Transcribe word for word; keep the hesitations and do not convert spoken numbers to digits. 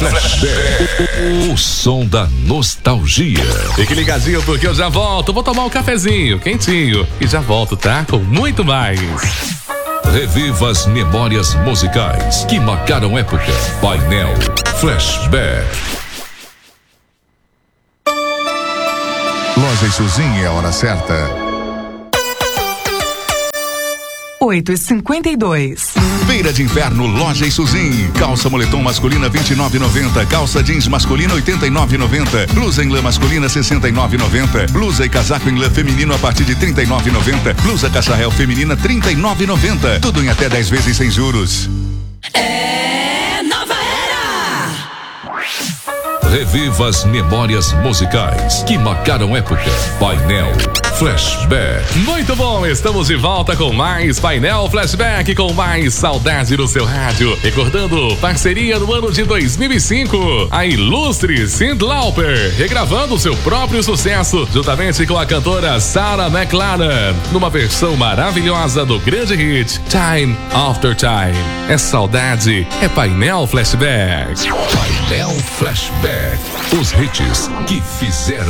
Flashback, o som da nostalgia. Fique ligadinho porque eu já volto. Vou tomar um cafezinho quentinho e já volto, tá? Com muito mais. Reviva as memórias musicais que marcaram época. Painel Flashback. Loja Isuzinha é a hora certa. oito e cinquenta e dois. Feira de Inverno Loja Isuzinha. Calça moletom masculina vinte e nove reais e noventa centavos. Calça jeans masculina oitenta e nove reais e noventa centavos. Blusa em lã masculina sessenta e nove reais e noventa centavos. Blusa e casaco em lã feminino a partir de trinta e nove reais e noventa centavos. Blusa cacharel feminina trinta e nove reais e noventa centavos. Tudo em até dez vezes sem juros. É nova era. Reviva as memórias musicais que marcaram época. Painel Flashback. Muito bom, estamos de volta com mais Painel Flashback, com mais saudade no seu rádio. Recordando parceria no ano de dois mil e cinco. A ilustre Cyndi Lauper, regravando seu próprio sucesso, juntamente com a cantora Sarah McLachlan, numa versão maravilhosa do grande hit Time After Time. É saudade, é Painel Flashback. Painel Flashback. Os hits que fizeram